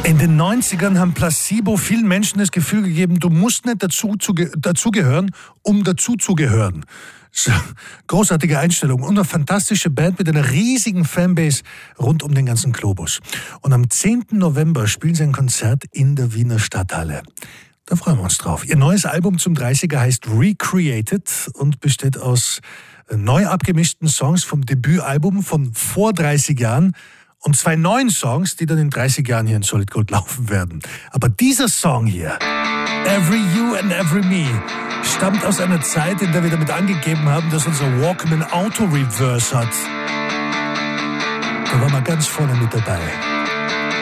In den 90ern haben Placebo vielen Menschen das Gefühl gegeben, du musst nicht dazugehören, um dazuzugehören. So, großartige Einstellung und eine fantastische Band mit einer riesigen Fanbase rund um den ganzen Globus. Und am 10. November spielen sie ein Konzert in der Wiener Stadthalle. Da freuen wir uns drauf. Ihr neues Album zum 30er heißt Recreated und besteht aus neu abgemischten Songs vom Debütalbum von vor 30 Jahren und 2 neuen Songs, die dann in 30 Jahren hier in Solid Gold laufen werden. Aber dieser Song hier, Every You and Every Me, stammt aus einer Zeit, in der wir damit angegeben haben, dass unser Walkman Auto-Reverse hat. Da waren wir ganz vorne mit dabei.